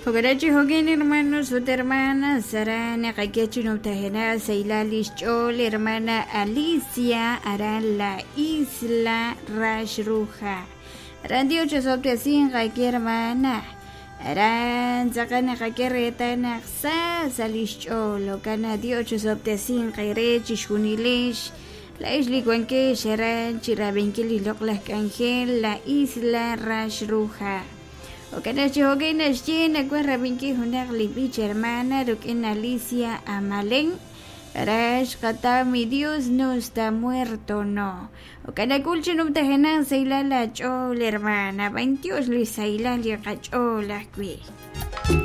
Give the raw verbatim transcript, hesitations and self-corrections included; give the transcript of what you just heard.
Hogarachi Hogan hermanos, su hermana Sarana, Kakiachino Tajena, Seilalish Chol, hermana Alicia, harán la isla Rashruja. Harán diocho sobre sin Kaki hermana. Harán Zakana Kakireta Naxa, Salish Chol, Kana diocho sobre sin Kairechi Shunilish. La isla Guanque, Sharan, Chirabenkili Lokla Kangel, la isla Rashruja. Okanachi Hoganas Jena, Guarabinki Hunak Libich hermana, Rukin Alicia Amalén. Rash Kata, mi Dios no está muerto, no. Okanakulche no te genan Seila la Chol, hermana. Veintios Luis Seila la Chola,